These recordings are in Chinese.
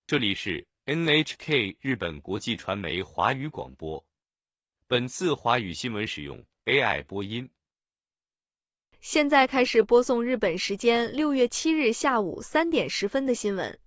这里是 NHK 日本国际传媒华语广播。本次华语新闻使用 AI 播音。 现在开始播送日本时间6月7日下午3点10分的新闻。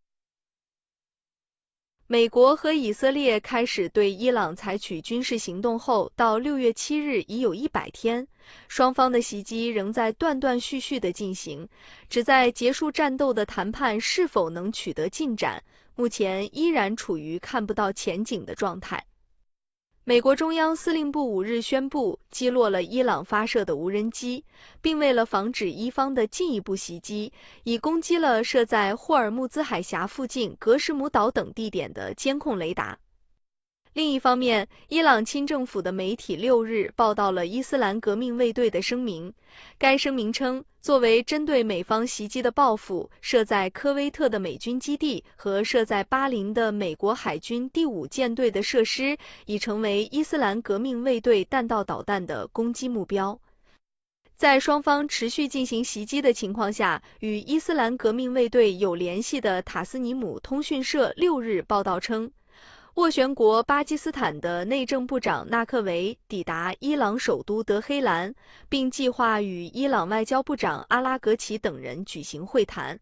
美国和以色列开始对伊朗采取军事行动后，到6月7日已有100天，双方的袭击仍在断断续续的进行，旨在结束战斗的谈判是否能取得进展，目前依然处于看不到前景的状态。美国中央司令部5日宣布击落了伊朗发射的无人机，并为了防止伊方的进一步袭击，已攻击了设在霍尔木兹海峡附近格什姆岛等地点的监控雷达。另一方面，伊朗亲政府的媒体6日报道了伊斯兰革命卫队的声明。该声明称，作为针对美方袭击的报复，设在科威特的美军基地和设在巴林的美国海军第5舰队的设施已成为伊斯兰革命卫队弹道导弹的攻击目标。在双方持续进行袭击的情况下，与伊斯兰革命卫队有联系的塔斯尼姆通讯社6日报道称，斡旋国巴基斯坦的内政部长纳克维抵达伊朗首都德黑兰，并计划与伊朗外交部长阿拉格齐等人举行会谈。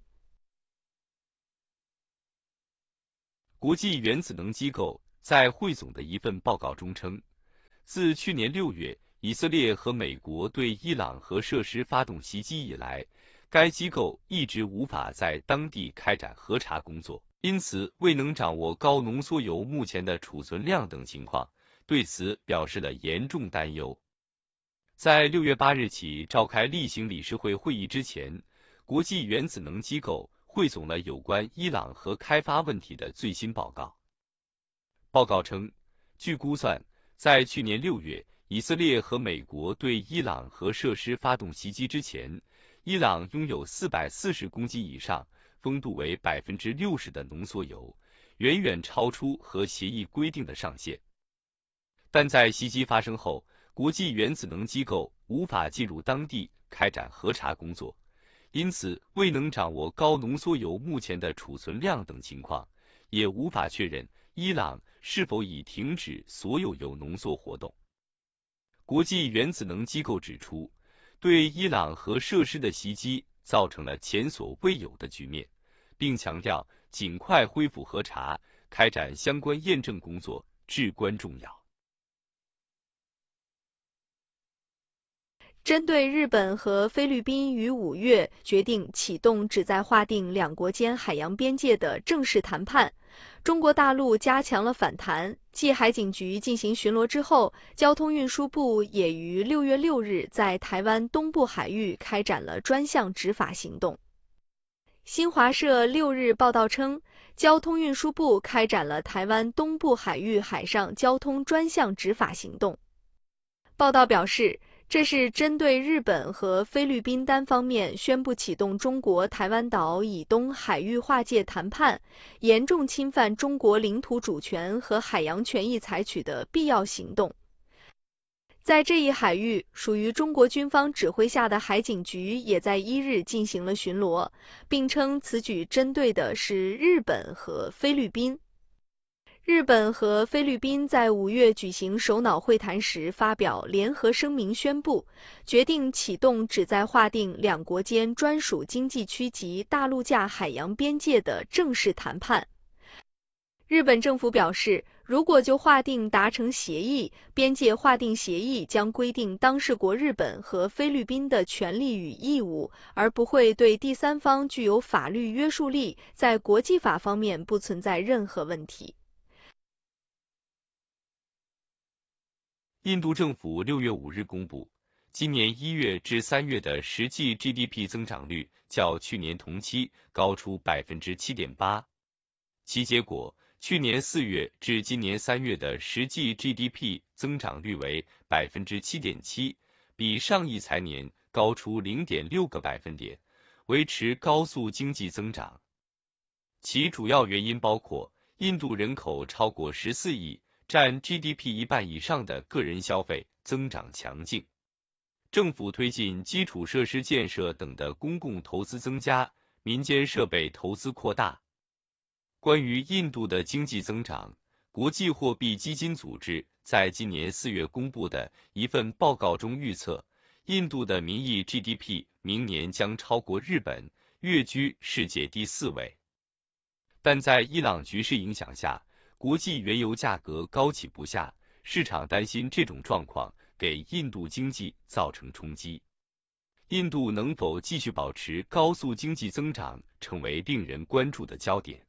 国际原子能机构在汇总的一份报告中称，自去年6月以色列和美国对伊朗核设施发动袭击以来，该机构一直无法在当地开展核查工作，因此未能掌握高浓缩铀目前的储存量等情况，对此表示了严重担忧。在6月8日起召开例行理事会会议之前，国际原子能机构汇总了有关伊朗核开发问题的最新报告。报告称，据估算，在去年6月以色列和美国对伊朗核设施发动袭击之前，伊朗拥有440公斤以上，丰度为 60% 的浓缩铀，远远超出核协议规定的上限。但在袭击发生后，国际原子能机构无法进入当地开展核查工作，因此未能掌握高浓缩铀目前的储存量等情况，也无法确认伊朗是否已停止所有铀浓缩活动。国际原子能机构指出，对伊朗核设施的袭击造成了前所未有的局面，并强调尽快恢复核查，开展相关验证工作至关重要。 针对日本和菲律宾于5月决定启动旨在划定两国间海洋边界的正式谈判，中国大陆加强了反弹。继海警局进行巡逻之后，交通运输部也于6月6日在台湾东部海域开展了专项执法行动。新华社6日报道称，交通运输部开展了台湾东部海域海上交通专项执法行动。报道表示，这是针对日本和菲律宾单方面宣布启动中国台湾岛以东海域划界谈判，严重侵犯中国领土主权和海洋权益采取的必要行动。在这一海域，属于中国军方指挥下的海警局也在1日进行了巡逻，并称此举针对的是日本和菲律宾。日本和菲律宾在5月举行首脑会谈时发表联合声明，宣布决定启动旨在划定两国间专属经济区及大陆架海洋边界的正式谈判。日本政府表示，如果就划定达成协议，边界划定协议将规定当事国日本和菲律宾的权利与义务，而不会对第三方具有法律约束力，在国际法方面不存在任何问题。 印度政府6月5日公布，今年1月至3月的实际 GDP 增长率较去年同期高出 7.8%。其结果，去年4月至今年3月的实际 GDP 增长率为 7.7%， 比上一财年高出 0.6个百分点，维持高速经济增长。其主要原因包括印度人口超过14亿，占 GDP 一半以上的个人消费增长强劲，政府推进基础设施建设等的公共投资增加，民间设备投资扩大。 关于印度的经济增长，国际货币基金组织在今年4月公布的一份报告中预测，印度的名义 GDP 明年将超过日本，跃居世界第4位。但在伊朗局势影响下，国际原油价格高企不下，市场担心这种状况给印度经济造成冲击。印度能否继续保持高速经济增长，成为令人关注的焦点。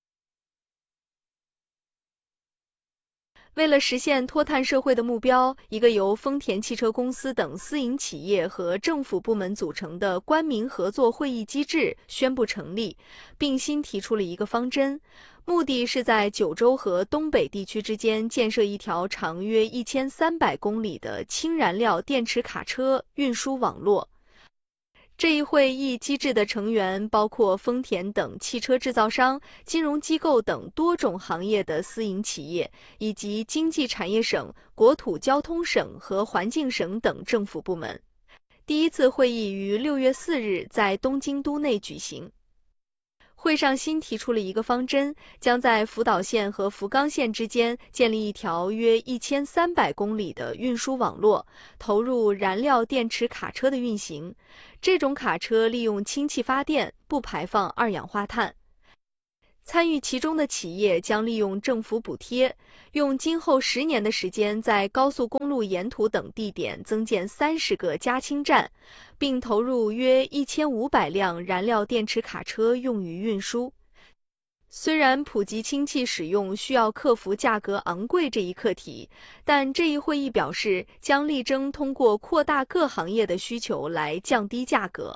为了实现脱碳社会的目标，一个由丰田汽车公司等私营企业和政府部门组成的官民合作会议机制宣布成立，并新提出了一个方针，目的是在九州和东北地区之间建设一条长约1300公里的氢燃料电池卡车运输网络。这一会议机制的成员包括丰田等汽车制造商、金融机构等多种行业的私营企业，以及经济产业省、国土交通省和环境省等政府部门。第一次会议于6月4日在东京都内举行。会上新提出了一个方针，将在福岛县和福冈县之间建立一条约1300公里的运输网络，投入燃料电池卡车的运行。这种卡车利用氢气发电，不排放二氧化碳。参与其中的企业将利用政府补贴，用今后10年的时间在高速公路沿途等地点增建30个加氢站，并投入约1500辆燃料电池卡车用于运输。虽然普及氢气使用需要克服价格昂贵这一课题，但这一会议表示将力争通过扩大各行业的需求来降低价格。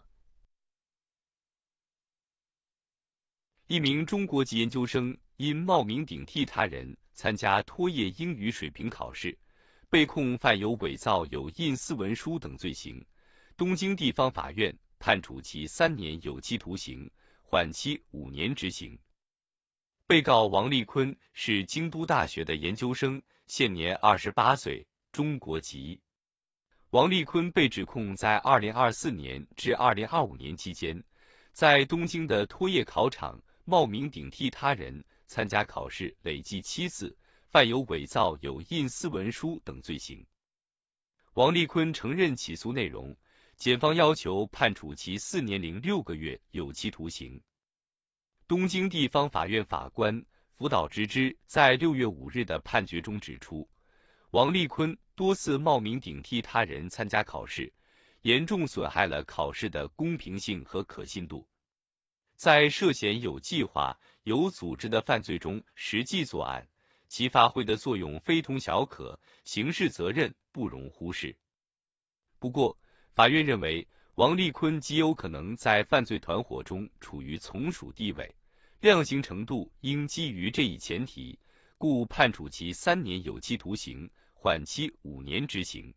一名中国籍研究生因冒名顶替他人参加托业英语水平考试，被控犯有伪造有印私文书等罪行，东京地方法院判处其3年有期徒刑，缓期5年执行。被告王立坤是京都大学的研究生，现年28岁，中国籍。王立坤被指控在2024年至2025年期间，在东京的托业考场冒名顶替他人参加考试累计7次，犯有伪造有印私文书等罪行。王立坤承认起诉内容，检方要求判处其4年零6个月有期徒刑。东京地方法院法官福岛直之在6月5日的判决中指出，王立坤多次冒名顶替他人参加考试，严重损害了考试的公平性和可信度。在涉嫌有计划、有组织的犯罪中实际作案，其发挥的作用非同小可，刑事责任不容忽视。不过，法院认为王立坤极有可能在犯罪团伙中处于从属地位，量刑程度应基于这一前提，故判处其3年有期徒刑，缓期5年执行。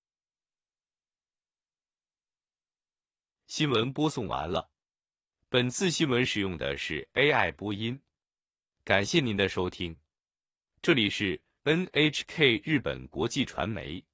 新闻播送完了。本次新闻使用的是 AI 播音，感谢您的收听。这里是 NHK 日本国际传媒。